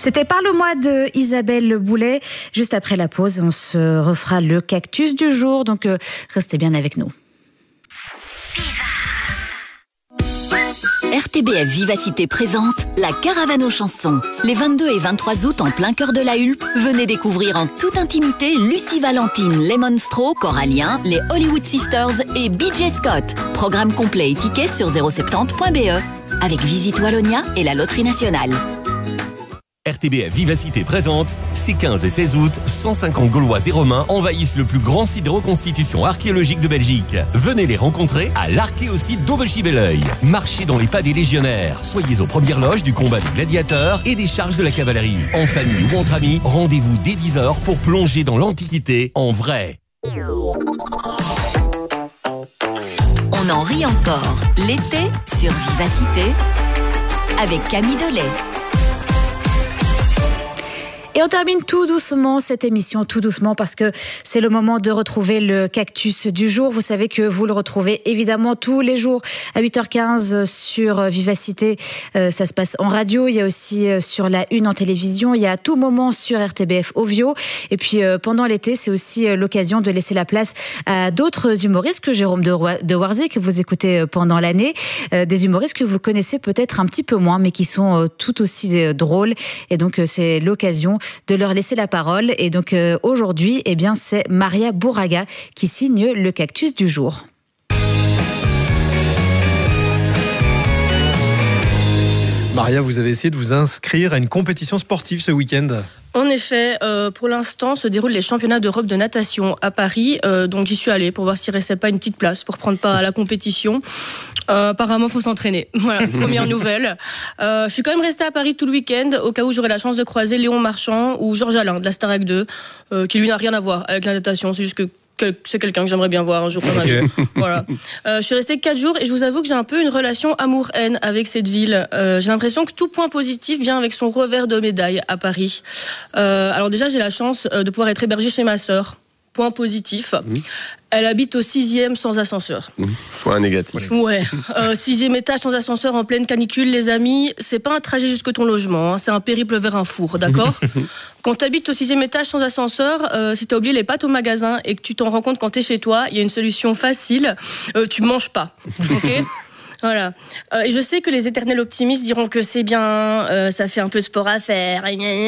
C'était Parle-moi de Isabelle Boulet. Juste après la pause, on se refera le cactus du jour. Donc, restez bien avec nous. RTBF Vivacité présente la Caravane aux chansons. Les 22 et 23 août, en plein cœur de la Hulpe, venez découvrir en toute intimité Lucie Valentine, les Monstro, Corallien, les Hollywood Sisters et BJ Scott. Programme complet et tickets sur 070.be avec Visite Wallonia et la Loterie Nationale. RTBF Vivacité présente, ces 15 et 16 août, 150 Gaulois et Romains envahissent le plus grand site de reconstitution archéologique de Belgique. Venez les rencontrer à l'archéosite d'Aubechy-Belleuil. Marchez dans les pas des légionnaires. Soyez aux premières loges du combat des gladiateurs et des charges de la cavalerie. En famille ou entre amis, rendez-vous dès 10h pour plonger dans l'Antiquité en vrai. On en rit encore l'été sur Vivacité avec Camille Delay. Et on termine tout doucement cette émission, tout doucement, parce que c'est le moment de retrouver le cactus du jour. Vous savez que vous le retrouvez évidemment tous les jours à 8h15 sur Vivacité. Ça se passe en radio, il y a aussi sur la Une en télévision, il y a à tout moment sur RTBF Ovio. Et puis pendant l'été, c'est aussi l'occasion de laisser la place à d'autres humoristes que Jérôme de Warzy, que vous écoutez pendant l'année. Des humoristes que vous connaissez peut-être un petit peu moins, mais qui sont tout aussi drôles. Et donc c'est l'occasion de leur laisser la parole. Et donc aujourd'hui, eh bien, c'est Maria Bourraga qui signe le cactus du jour. Maria, vous avez essayé de vous inscrire à une compétition sportive ce week-end. En effet, pour l'instant, se déroulent les championnats d'Europe de natation à Paris. Donc j'y suis allée pour voir s'il ne restait pas une petite place pour prendre part à la compétition. Apparemment, il faut s'entraîner. Voilà, première nouvelle. Je suis quand même restée à Paris tout le week-end, au cas où j'aurais la chance de croiser Léon Marchand ou Georges Alain de la Starac 2, qui lui n'a rien à voir avec la natation. C'est juste que c'est quelqu'un que j'aimerais bien voir un jour. Okay. Voilà. Je suis restée 4 jours et je vous avoue que j'ai un peu une relation amour-haine avec cette ville. J'ai l'impression que tout point positif vient avec son revers de médaille à Paris. Alors déjà, j'ai la chance de pouvoir être hébergée chez ma sœur. Point positif. Elle habite au 6e sans ascenseur. Point négatif. Ouais. 6e étage sans ascenseur en pleine canicule, les amis. C'est pas un trajet jusque ton logement, hein, c'est un périple vers un four, d'accord? Quand t'habites au 6e étage sans ascenseur, si t'as oublié les pâtes au magasin et que tu t'en rends compte quand t'es chez toi, il y a une solution facile. Tu manges pas. Ok? Voilà. Et je sais que les éternels optimistes diront que c'est bien, ça fait un peu de sport à faire.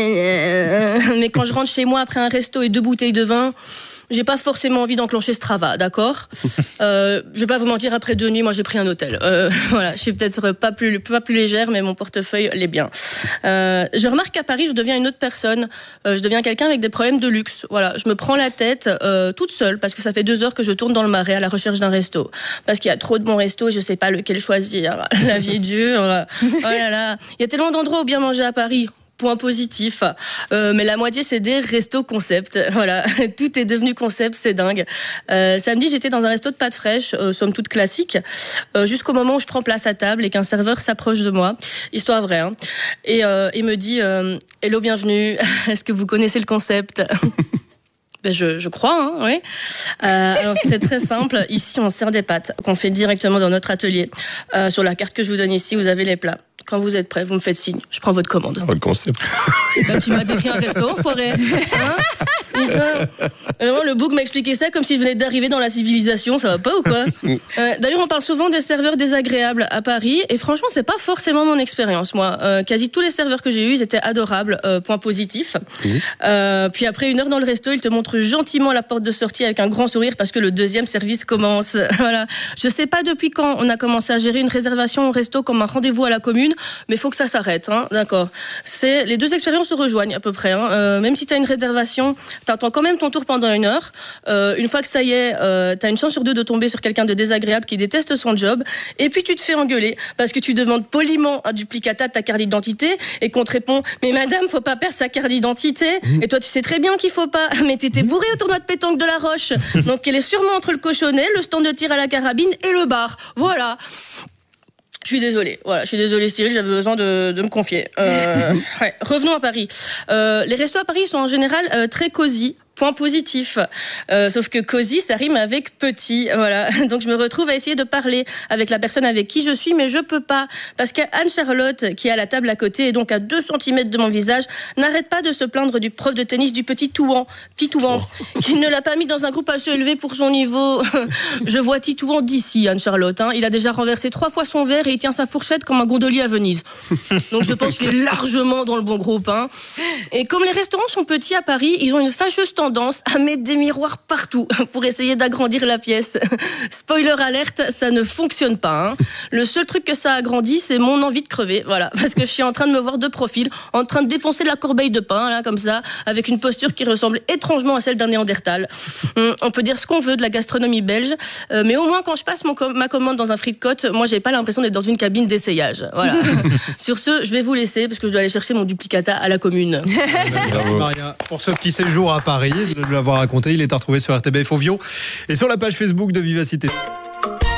Mais quand je rentre chez moi après un resto et 2 bouteilles de vin, j'ai pas forcément envie d'enclencher Strava, d'accord? Je vais pas vous mentir, après 2 nuits, moi j'ai pris un hôtel. Voilà, je suis peut-être pas plus légère, mais mon portefeuille l'est bien. Je remarque qu'à Paris, je deviens une autre personne. Je deviens quelqu'un avec des problèmes de luxe. Voilà, je me prends la tête toute seule parce que ça fait 2 heures que je tourne dans le Marais à la recherche d'un resto. Parce qu'il y a trop de bons restos et je sais pas lequel choisir. La vie est dure. Oh là là. Il y a tellement d'endroits où bien manger à Paris. Point positif. Mais la moitié, c'est des restos concept. Voilà. Tout est devenu concept, c'est dingue. Samedi, j'étais dans un resto de pâtes fraîches, somme toute classique, jusqu'au moment où je prends place à table et qu'un serveur s'approche de moi. Histoire vraie, hein. Et il me dit « Hello, bienvenue. Est-ce que vous connaissez le concept ?» Je crois, hein, oui. Alors c'est très simple. Ici, on sert des pâtes qu'on fait directement dans notre atelier. Sur la carte que je vous donne ici, vous avez les plats. Quand vous êtes prêts, vous me faites signe. Je prends votre commande. Votre concept. Là, tu m'as décrit un resto, enfoiré. Hein? Le bouc m'a expliqué ça comme si je venais d'arriver dans la civilisation. Ça va pas ou quoi? D'ailleurs, on parle souvent des serveurs désagréables à Paris. Et franchement, c'est pas forcément mon expérience, moi. Quasi tous les serveurs que j'ai eus, ils étaient adorables. Point positif. Puis après 1 heure dans le resto, ils te montrent gentiment la porte de sortie avec un grand sourire parce que le 2e service commence. Voilà. Je sais pas depuis quand on a commencé à gérer une réservation au resto comme un rendez-vous à la commune, mais faut que ça s'arrête, hein, d'accord. Les 2 expériences se rejoignent à peu près, hein. Même si t'as une réservation, t'attends quand même ton tour pendant 1 heure. Une fois que ça y est, t'as une chance sur 2 de tomber sur quelqu'un de désagréable qui déteste son job, et puis tu te fais engueuler parce que tu demandes poliment un duplicata de ta carte d'identité et qu'on te répond « Mais madame, faut pas perdre sa carte d'identité !» Et toi, tu sais très bien qu'il faut pas, mais t'étais bourré au tournoi de pétanque de La Roche. Donc elle est sûrement entre le cochonnet, le stand de tir à la carabine et le bar. Voilà. Je suis désolée. Voilà, je suis désolée Cyril, j'avais besoin de me confier. Ouais. Revenons à Paris. Les restos à Paris sont en général très cosy. Point positif. Sauf que cosy, ça rime avec petit. Voilà. Donc je me retrouve à essayer de parler avec la personne avec qui je suis, mais je peux pas. Parce qu'Anne-Charlotte, qui est à la table à côté et donc à 2 cm de mon visage, n'arrête pas de se plaindre du prof de tennis du petit Touan, qui ne l'a pas mis dans un groupe assez élevé pour son niveau. Je vois Titouan d'ici, Anne-Charlotte. Il a déjà renversé 3 fois son verre et il tient sa fourchette comme un gondolier à Venise. Donc je pense qu'il est largement dans le bon groupe. Et comme les restaurants sont petits à Paris, ils ont une fâcheuse tendance à mettre des miroirs partout pour essayer d'agrandir la pièce. Spoiler alerte, ça ne fonctionne pas. Le seul truc que ça agrandit, c'est mon envie de crever. Voilà, parce que je suis en train de me voir de profil, en train de défoncer la corbeille de pain, là, comme ça, avec une posture qui ressemble étrangement à celle d'un Néandertal. On peut dire ce qu'on veut de la gastronomie belge, mais au moins quand je passe ma commande dans un frite-côte, moi j'ai pas l'impression d'être dans une cabine d'essayage. Voilà. Sur ce, je vais vous laisser parce que je dois aller chercher mon duplicata à la commune. Merci Maria pour ce petit séjour à Paris, de l'avoir raconté. Il est à retrouver sur RTBF Ovio et sur la page Facebook de Vivacité.